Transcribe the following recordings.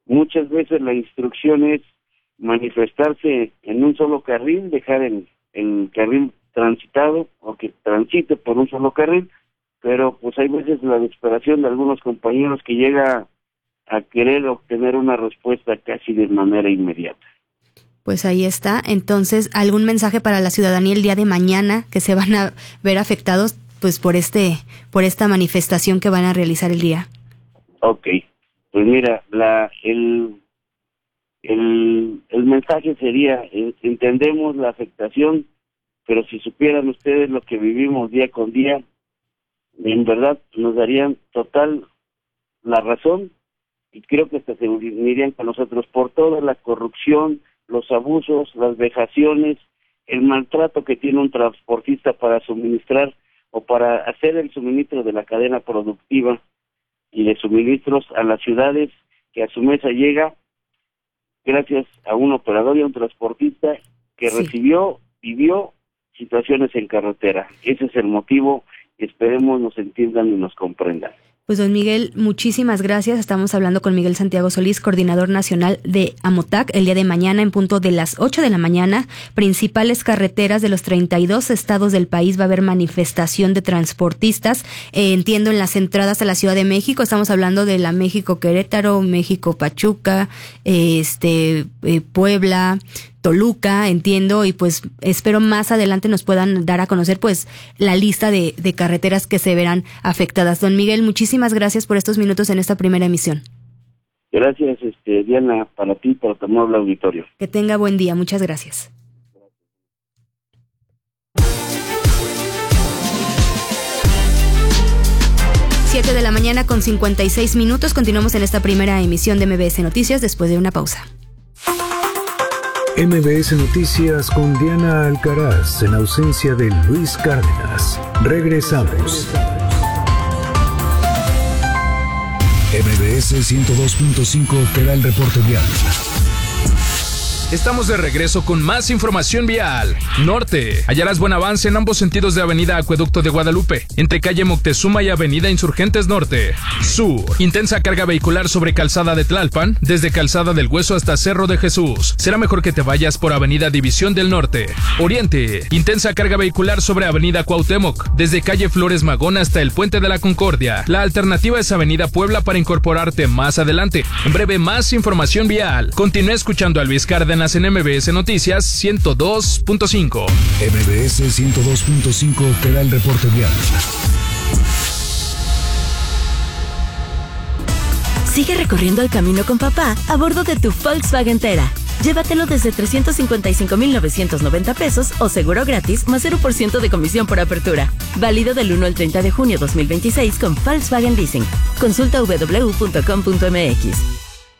Muchas veces la instrucción es manifestarse en un solo carril, dejar el carril transitado o que transite por un solo carril, pero pues hay veces la desesperación de algunos compañeros que llega a querer obtener una respuesta casi de manera inmediata. Pues ahí está. Entonces, ¿algún mensaje para la ciudadanía el día de mañana que se van a ver afectados pues por esta manifestación que van a realizar el día? Okay, pues mira, el mensaje sería, entendemos la afectación, pero si supieran ustedes lo que vivimos día con día, en verdad nos darían total la razón, y creo que hasta se unirían con nosotros por toda la corrupción, los abusos, las vejaciones, el maltrato que tiene un transportista para suministrar o para hacer el suministro de la cadena productiva y de suministros a las ciudades, que a su mesa llega gracias a un operador y a un transportista que vivió situaciones en carretera. Ese es el motivo, esperemos nos entiendan y nos comprendan. Pues don Miguel, muchísimas gracias. Estamos hablando con Miguel Santiago Solís, coordinador nacional de AMOTAC. El día de mañana, en punto de las 8 de la mañana, principales carreteras de los 32 estados del país va a haber manifestación de transportistas. Entiendo en las entradas a la Ciudad de México, estamos hablando de la México-Querétaro, México-Pachuca, Puebla, Toluca, entiendo, y pues espero más adelante nos puedan dar a conocer pues la lista de carreteras que se verán afectadas. Don Miguel, muchísimas gracias por estos minutos en esta primera emisión. Gracias, Diana, para ti, para tu amable auditorio. Que tenga buen día, muchas gracias. Siete de la mañana con 56 minutos. Continuamos en esta primera emisión de MBS Noticias después de una pausa. MBS Noticias con Diana Alcaraz en ausencia de Luis Cárdenas. Regresamos. MBS 102.5 te da el reporte vial. Estamos de regreso con más información vial. Norte. Hallarás buen avance en ambos sentidos de Avenida Acueducto de Guadalupe, entre calle Moctezuma y Avenida Insurgentes Norte. Sur. Intensa carga vehicular sobre Calzada de Tlalpan, desde Calzada del Hueso hasta Cerro de Jesús. Será mejor que te vayas por Avenida División del Norte. Oriente. Intensa carga vehicular sobre Avenida Cuauhtémoc, desde calle Flores Magón hasta el Puente de la Concordia. La alternativa es Avenida Puebla para incorporarte más adelante. En breve, más información vial. Continúa escuchando a Luis Cárdenas en MBS Noticias 102.5. MBS 102.5 te da el reporte vial. Sigue recorriendo el camino con papá a bordo de tu Volkswagen Tera. Llévatelo desde 355,990 pesos o seguro gratis más 0% de comisión por apertura. Válido del 1 al 30 de junio 2026 con Volkswagen Leasing. Consulta www.com.mx.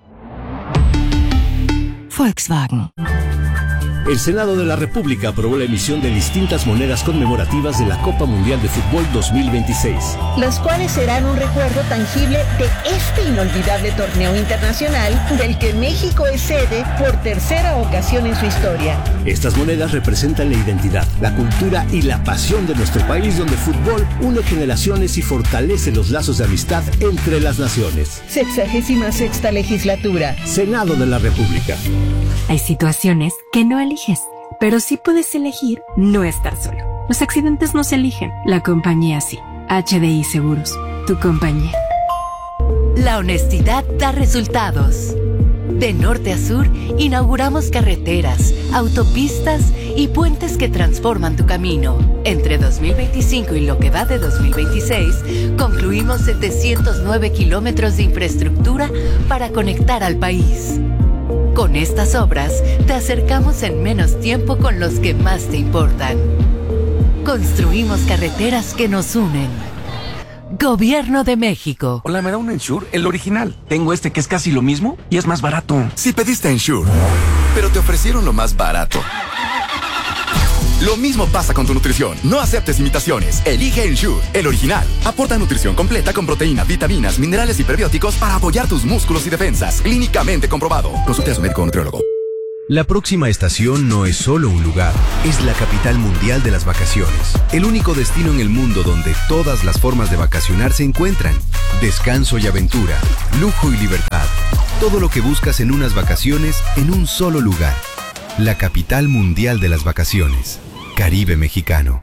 Volkswagen. El Senado de la República aprobó la emisión de distintas monedas conmemorativas de la Copa Mundial de Fútbol 2026. Las cuales serán un recuerdo tangible de este inolvidable torneo internacional del que México es sede por tercera ocasión en su historia. Estas monedas representan la identidad, la cultura y la pasión de nuestro país, donde el fútbol une generaciones y fortalece los lazos de amistad entre las naciones. 66ª legislatura. Senado de la República. Hay situaciones que no eliges, pero sí puedes elegir no estar solo. Los accidentes no se eligen, la compañía sí. HDI Seguros, tu compañía. La honestidad da resultados. De norte a sur, inauguramos carreteras, autopistas y puentes que transforman tu camino. Entre 2025 y lo que va de 2026, concluimos 709 kilómetros de infraestructura para conectar al país. Con estas obras, te acercamos en menos tiempo con los que más te importan. Construimos carreteras que nos unen. Gobierno de México. Hola, ¿me da un Ensure? El original. Tengo este que es casi lo mismo y es más barato. Si pediste Ensure, pero te ofrecieron lo más barato. Lo mismo pasa con tu nutrición. No aceptes imitaciones. Elige Ensure, el original. Aporta nutrición completa con proteínas, vitaminas, minerales y prebióticos para apoyar tus músculos y defensas. Clínicamente comprobado. Consulte a su médico o nutriólogo. La próxima estación no es solo un lugar, es la capital mundial de las vacaciones. El único destino en el mundo donde todas las formas de vacacionar se encuentran. Descanso y aventura, lujo y libertad. Todo lo que buscas en unas vacaciones en un solo lugar. La capital mundial de las vacaciones. Caribe mexicano.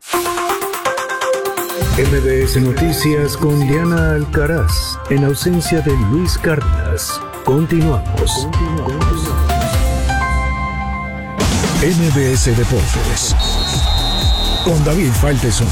MBS Noticias con Diana Alcaraz, en ausencia de Luis Cárdenas. Continuamos. MBS Deportes con David Faitelson.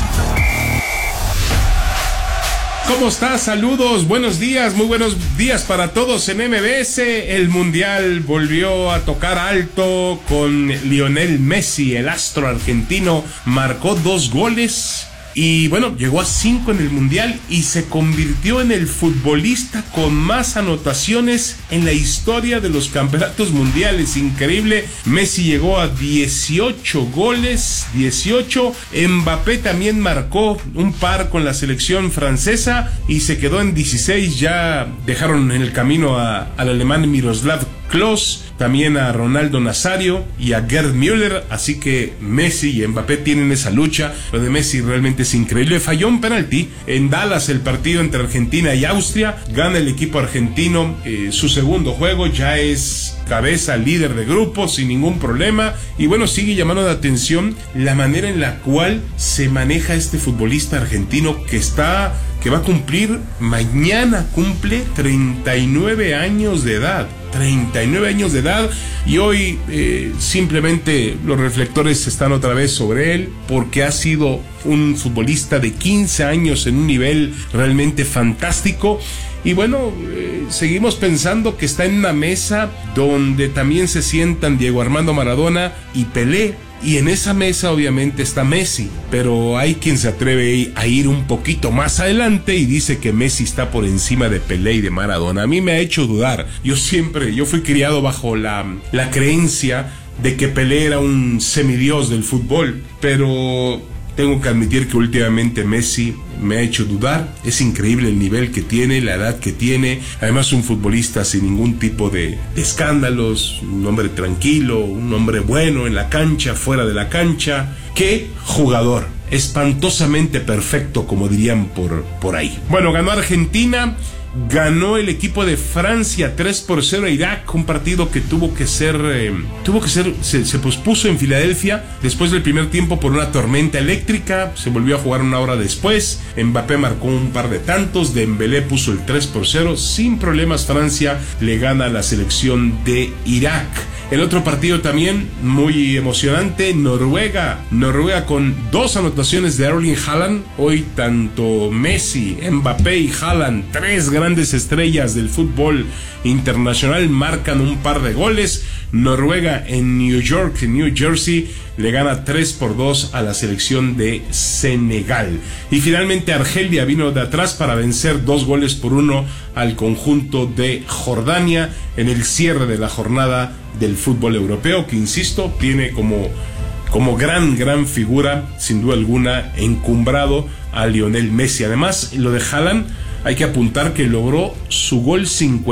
¿Cómo estás? Saludos, buenos días, muy buenos días para todos en MBS. El Mundial volvió a tocar alto con Lionel Messi, el astro argentino, marcó 2 goles. Y bueno, llegó a 5 en el Mundial y se convirtió en el futbolista con más anotaciones en la historia de los campeonatos mundiales. Increíble, Messi llegó a 18 goles, 18. Mbappé también marcó un par con la selección francesa y se quedó en 16. Ya dejaron en el camino al alemán Miroslav Klose, también a Ronaldo Nazario y a Gerd Müller, así que Messi y Mbappé tienen esa lucha. Lo de Messi realmente es increíble. Falló un penalti en Dallas, el partido entre Argentina y Austria. Gana el equipo argentino su segundo juego, ya es cabeza, líder de grupo sin ningún problema. Y bueno, sigue llamando la atención la manera en la cual se maneja este futbolista argentino que va a cumplir, mañana cumple 39 años de edad. 39 años de edad y hoy simplemente los reflectores están otra vez sobre él porque ha sido un futbolista de 15 años en un nivel realmente fantástico. Y bueno, seguimos pensando que está en una mesa donde también se sientan Diego Armando Maradona y Pelé. Y en esa mesa obviamente está Messi, pero hay quien se atreve a ir un poquito más adelante y dice que Messi está por encima de Pelé y de Maradona. A mí me ha hecho dudar. Yo fui criado bajo la creencia de que Pelé era un semidios del fútbol, pero tengo que admitir que últimamente Messi me ha hecho dudar. Es increíble el nivel que tiene, la edad que tiene. Además, un futbolista sin ningún tipo de escándalos, un hombre tranquilo, un hombre bueno en la cancha, fuera de la cancha. ¡Qué jugador! Espantosamente perfecto, como dirían por ahí. Bueno, ganó Argentina. Ganó el equipo de Francia 3-0 a Irak, un partido que se pospuso en Filadelfia después del primer tiempo por una tormenta eléctrica. Se volvió a jugar una hora después. Mbappé marcó un par de tantos, Dembélé puso el 3-0. Sin problemas, Francia le gana a la selección de Irak. El otro partido también muy emocionante, Noruega con 2 anotaciones de Erling Haaland. Hoy tanto Messi, Mbappé y Haaland, 3 grandes estrellas del fútbol internacional, marcan un par de goles. Noruega en New Jersey, le gana 3-2 a la selección de Senegal. Y finalmente Argelia vino de atrás para vencer 2-1 al conjunto de Jordania en el cierre de la jornada del fútbol europeo, que insisto, tiene como gran figura, sin duda alguna, encumbrado a Lionel Messi. Además, lo de Haaland, hay que apuntar que logró su gol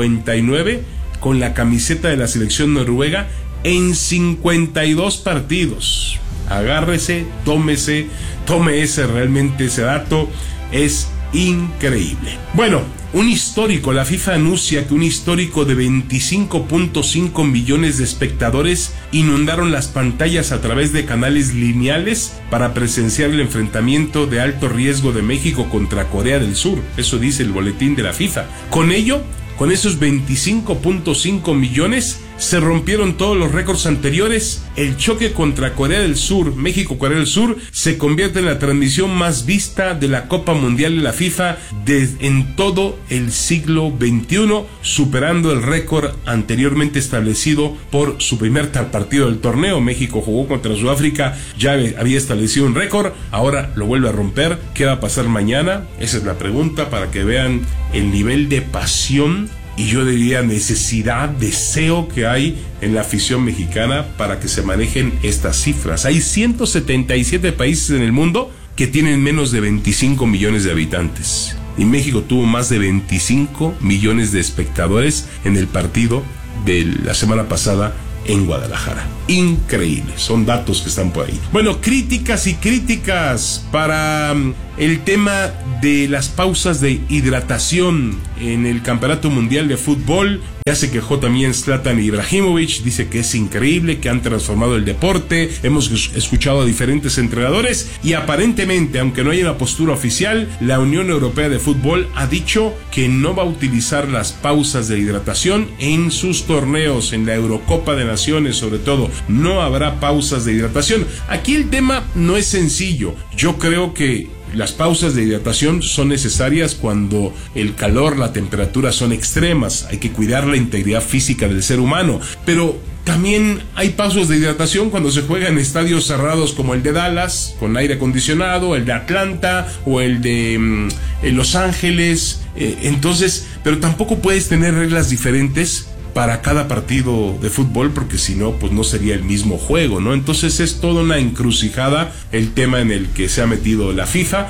59 con la camiseta de la selección noruega en 52 partidos. Agárrese, tome realmente ese dato, es increíble. Bueno, un histórico, la FIFA anuncia que un histórico de 25.5 millones de espectadores inundaron las pantallas a través de canales lineales para presenciar el enfrentamiento de alto riesgo de México contra Corea del Sur. Eso dice el boletín de la FIFA. Con esos 25.5 millones se rompieron todos los récords anteriores. El choque contra Corea del Sur, México-Corea del Sur, se convierte en la transmisión más vista de la Copa Mundial de la FIFA en todo el siglo XXI, superando el récord anteriormente establecido por su primer partido del torneo. México jugó contra Sudáfrica, ya había establecido un récord, ahora lo vuelve a romper. ¿Qué va a pasar mañana? Esa es la pregunta, para que vean el nivel de pasión y yo diría necesidad, deseo que hay en la afición mexicana para que se manejen estas cifras. Hay 177 países en el mundo que tienen menos de 25 millones de habitantes. Y México tuvo más de 25 millones de espectadores en el partido de la semana pasada en Guadalajara. Increíble, son datos que están por ahí. Bueno, críticas para el tema de las pausas de hidratación en el Campeonato Mundial de Fútbol. Ya se quejó también Zlatan Ibrahimovic, dice que es increíble, que han transformado el deporte. Hemos escuchado a diferentes entrenadores y aparentemente, aunque no haya una postura oficial, la Unión Europea de Fútbol ha dicho que no va a utilizar las pausas de hidratación en sus torneos, en la Eurocopa de Naciones sobre todo. No habrá pausas de hidratación. Aquí el tema no es sencillo. Yo creo que las pausas de hidratación son necesarias cuando el calor, la temperatura son extremas. Hay que cuidar la integridad física del ser humano. Pero también hay pausas de hidratación cuando se juega en estadios cerrados como el de Dallas, con aire acondicionado, el de Atlanta o el de Los Ángeles. Entonces, pero tampoco puedes tener reglas diferentes para cada partido de fútbol, porque si no, pues no sería el mismo juego, ¿no? Entonces es toda una encrucijada el tema en el que se ha metido la FIFA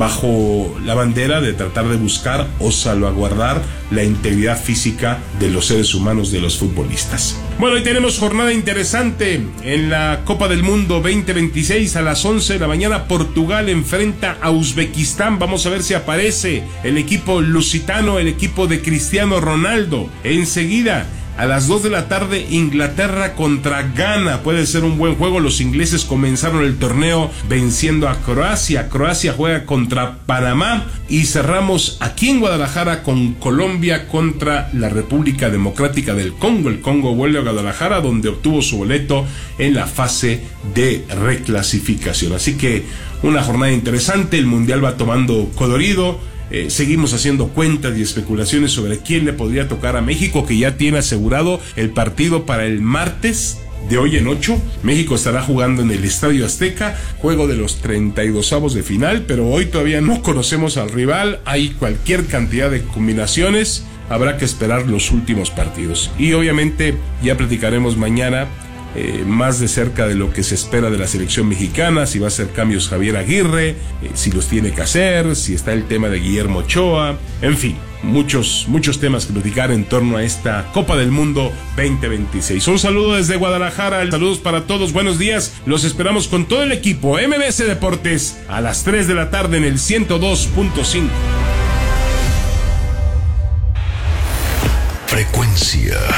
bajo la bandera de tratar de buscar o salvaguardar la integridad física de los seres humanos, de los futbolistas. Bueno, hoy tenemos jornada interesante en la Copa del Mundo 2026 a las 11 de la mañana. Portugal enfrenta a Uzbekistán. Vamos a ver si aparece el equipo lusitano, el equipo de Cristiano Ronaldo. Enseguida, a las 2 de la tarde, Inglaterra contra Ghana. Puede ser un buen juego. Los ingleses comenzaron el torneo venciendo a Croacia. Croacia juega contra Panamá. Y cerramos aquí en Guadalajara con Colombia contra la República Democrática del Congo. El Congo vuelve a Guadalajara, donde obtuvo su boleto en la fase de reclasificación. Así que una jornada interesante. El Mundial va tomando colorido. Seguimos haciendo cuentas y especulaciones sobre quién le podría tocar a México, que ya tiene asegurado el partido para el martes de hoy en 8. México estará jugando en el Estadio Azteca, juego de los 32avos de final, pero hoy todavía no conocemos al rival. Hay cualquier cantidad de combinaciones, habrá que esperar los últimos partidos. Y obviamente ya platicaremos mañana más de cerca de lo que se espera de la selección mexicana, si va a hacer cambios Javier Aguirre, si los tiene que hacer, si está el tema de Guillermo Ochoa, en fin, muchos temas que platicar en torno a esta Copa del Mundo 2026. Un saludo desde Guadalajara, saludos para todos, buenos días, los esperamos con todo el equipo MBS Deportes a las 3 de la tarde en el 102.5. Frecuencia